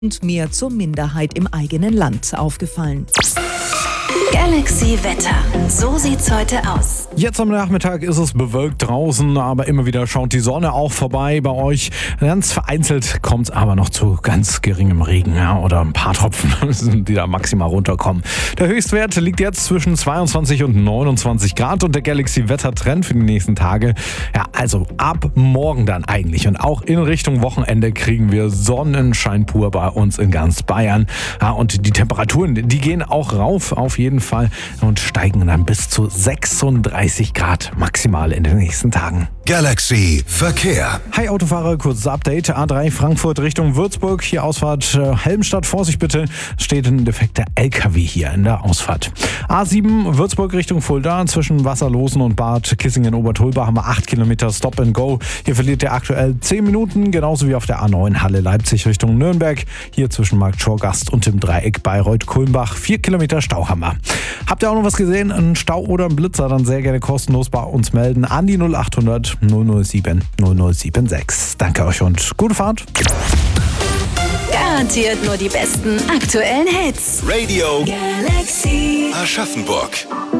und mehr zur Minderheit im eigenen Land aufgefallen. Galaxy Wetter. So sieht's heute aus. Jetzt am Nachmittag ist es bewölkt draußen, aber immer wieder schaut die Sonne auch vorbei bei euch. Ganz vereinzelt kommt es aber noch zu ganz geringem Regen, oder ein paar Tropfen, die da maximal runterkommen. Der Höchstwert liegt jetzt zwischen 22 und 29 Grad und der Galaxy-Wetter-Trend für die nächsten Tage. Ja, also ab morgen dann eigentlich und auch in Richtung Wochenende kriegen wir Sonnenschein pur bei uns in ganz Bayern. Ja, und die Temperaturen, die gehen auch rauf auf jeden Fall und steigen dann bis zu 36 Grad maximal in den nächsten Tagen. Galaxy Verkehr. Hi Autofahrer, kurzes Update. A3 Frankfurt Richtung Würzburg. Hier Ausfahrt Helmstadt. Vorsicht bitte, steht ein defekter LKW hier in der Ausfahrt. A7 Würzburg Richtung Fulda. Zwischen Wasserlosen und Bad Kissingen-Obertolba haben wir 8 Kilometer Stop and Go. Hier verliert ihr aktuell 10 Minuten, genauso wie auf der A9 Halle Leipzig Richtung Nürnberg. Hier zwischen Markt Schorgast und dem Dreieck Bayreuth-Kulmbach 4 Kilometer Stauhammer. Habt ihr auch noch was gesehen? Ein Stau oder ein Blitzer? Dann sehr gerne kostenlos bei uns melden an die 0800 007 0076. Danke euch und gute Fahrt. Garantiert nur die besten aktuellen Hits. Radio Galaxy Aschaffenburg.